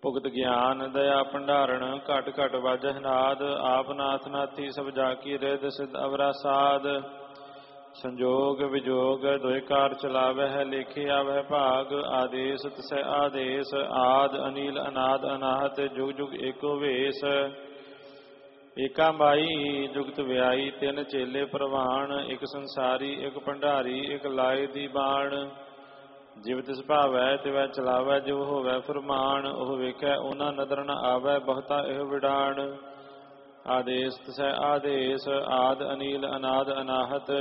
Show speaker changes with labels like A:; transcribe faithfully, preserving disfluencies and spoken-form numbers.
A: ਭੁਗਤ ਗਿਆਨ ਦਇਆ ਭੰਡਾਰਣ ਘਟ ਘਟ ਵਾਜਹਿ ਨਾਦ ਆਪ ਨਾਥ ਨਾਥੀ ਸਭ ਜਾ ਕੀ ਰਿਦ ਸਿਧ ਅਵਰਾ ਸਾਧ ਸੰਜੋਗ ਵਿਜੋਗ ਦੋਇ ਕਾਰ ਚਲਾਵਹਿ ਲੇਖੇ ਆਵਹਿ ਭਾਗ ਆਦੇਸ ਤਿਸੈ ਆਦੇਸ ਆਦ ਅਨੀਲ ਅਨਾਦ ਅਨਾਹਤ ਜੁਗ ਜੁਗ ਏਕੋ ਵੇਸ ਏਕਾ ਮਾਈ ਜੁਗਤ ਵਿਆਈ ਤਿੰਨ ਚੇਲੇ ਪ੍ਰਵਾਨ ਇੱਕ ਸੰਸਾਰੀ ਇੱਕ ਭੰਡਾਰੀ ਇੱਕ ਲਾਏ ਦੀ ਬਾਣ ਜਿਵ ਤਿਸ ਭਾਵੈ ਤਿਵੈ ਚਲਾਵੈ ਜੋ ਹੋਵੈ ਫਰਮਾਨ ਉਹ ਵੇਖੈ ਉਹਨਾਂ ਨਦਰ ਨ ਆਵੈ ਬਹੁਤਾ ਇਹ ਵਿਡਾਣ ਆਦੇਸ ਤਿਸੈ ਆਦੇਸ ਆਦ ਅਨੀਲ ਅਨਾਦ ਅਨਾਹਤ